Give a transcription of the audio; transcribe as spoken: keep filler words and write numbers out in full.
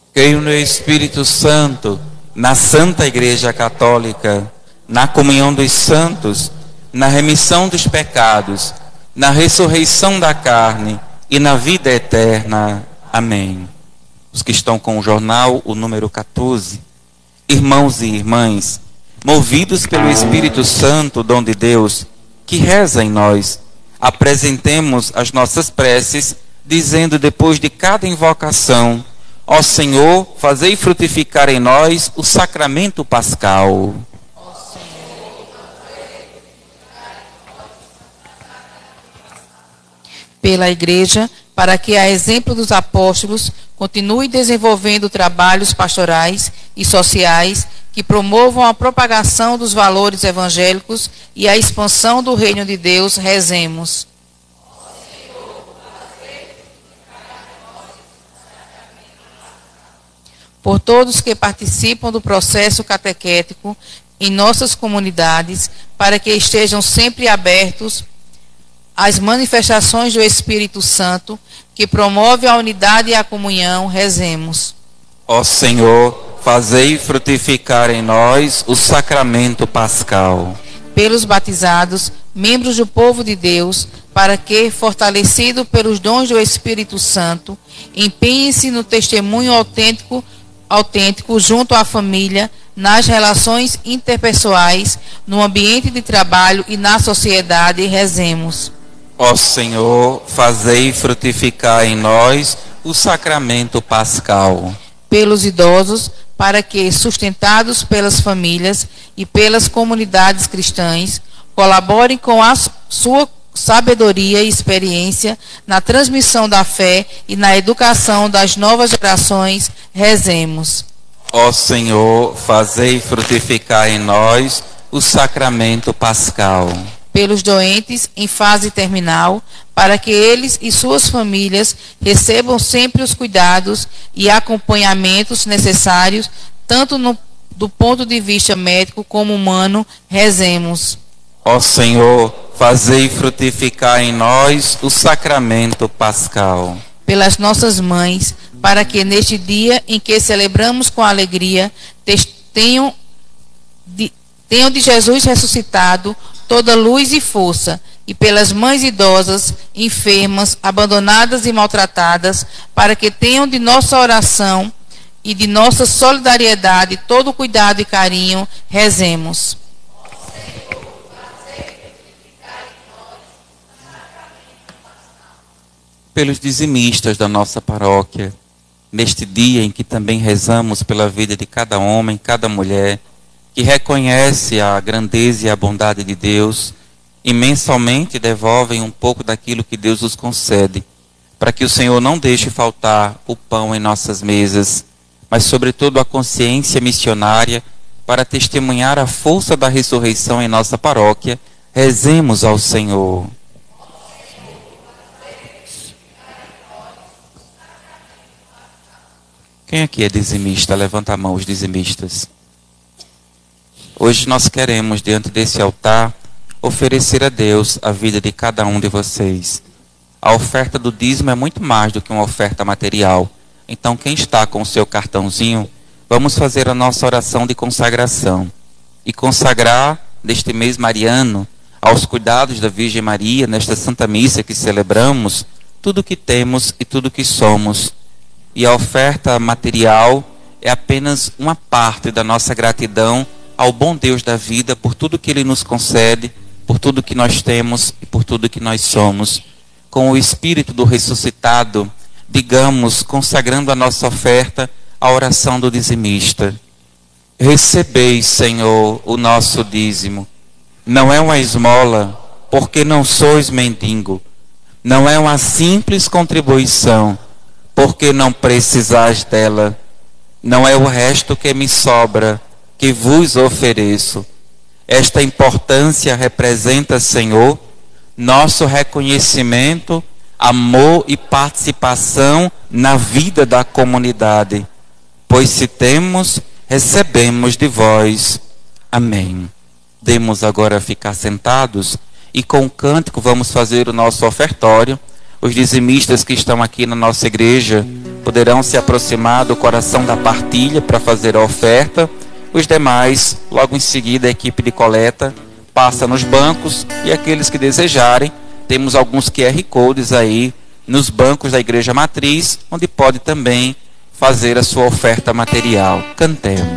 Creio no Espírito Santo, na Santa Igreja Católica, na comunhão dos santos, na remissão dos pecados, na ressurreição da carne e na vida eterna. Amém. Os que estão com o jornal, o número quatorze. Irmãos e irmãs, movidos pelo Espírito Santo, dom de Deus, que reza em nós, apresentemos as nossas preces, dizendo depois de cada invocação: ó Senhor, fazei frutificar em nós o sacramento pascal. Pela Igreja, para que, a exemplo dos apóstolos, continue desenvolvendo trabalhos pastorais e sociais que promovam a propagação dos valores evangélicos e a expansão do reino de Deus, rezemos. Por todos que participam do processo catequético em nossas comunidades, para que estejam sempre abertos às manifestações do Espírito Santo, que promove a unidade e a comunhão, rezemos. Ó Senhor, fazei frutificar em nós o sacramento pascal. Pelos batizados, membros do povo de Deus, para que, fortalecido pelos dons do Espírito Santo, empenhem-se no testemunho autêntico, autêntico junto à família, nas relações interpessoais, no ambiente de trabalho e na sociedade, rezemos. Ó Senhor, fazei frutificar em nós o sacramento pascal. Pelos idosos, para que, sustentados pelas famílias e pelas comunidades cristãs, colaborem com a sua sabedoria e experiência na transmissão da fé e na educação das novas gerações, rezemos. Ó Senhor, fazei frutificar em nós o sacramento pascal. Pelos doentes em fase terminal, para que eles e suas famílias recebam sempre os cuidados e acompanhamentos necessários, tanto no, do ponto de vista médico como humano, rezemos. Ó Senhor, fazei frutificar em nós o sacramento pascal. Pelas nossas mães, para que neste dia em que celebramos com alegria, tenham de, tenham de Jesus ressuscitado toda luz e força, e pelas mães idosas, enfermas, abandonadas e maltratadas, para que tenham de nossa oração e de nossa solidariedade todo cuidado e carinho, rezemos. Pelos dizimistas da nossa paróquia, neste dia em que também rezamos pela vida de cada homem, cada mulher, que reconhece a grandeza e a bondade de Deus e mensalmente devolvem um pouco daquilo que Deus nos concede, para que o Senhor não deixe faltar o pão em nossas mesas, mas sobretudo a consciência missionária para testemunhar a força da ressurreição em nossa paróquia. Rezemos ao Senhor. Quem aqui é dizimista? Levanta a mão, os dizimistas. Hoje nós queremos, diante desse altar, oferecer a Deus a vida de cada um de vocês. A oferta do dízimo é muito mais do que uma oferta material. Então, quem está com o seu cartãozinho, vamos fazer a nossa oração de consagração. E consagrar, neste mês mariano, aos cuidados da Virgem Maria, nesta Santa Missa que celebramos, tudo o que temos e tudo o que somos. E a oferta material é apenas uma parte da nossa gratidão ao bom Deus da vida, por tudo que Ele nos concede, por tudo que nós temos e por tudo que nós somos. Com o Espírito do ressuscitado, digamos, consagrando a nossa oferta, a oração do dizimista. Recebeis, Senhor, o nosso dízimo. Não é uma esmola, porque não sois mendigo. Não é uma simples contribuição, porque não precisais dela. Não é o resto que me sobra, que vos ofereço. Esta importância representa, Senhor, nosso reconhecimento, amor e participação na vida da comunidade. Pois se temos, recebemos de vós. Amém. Demos agora a ficar sentados e com o cântico vamos fazer o nosso ofertório. Os dizimistas que estão aqui na nossa igreja poderão se aproximar do coração da partilha para fazer a oferta. Os demais, logo em seguida, a equipe de coleta passa nos bancos, e aqueles que desejarem, temos alguns Q R Codes aí nos bancos da Igreja Matriz, onde pode também fazer a sua oferta material. Cantemos.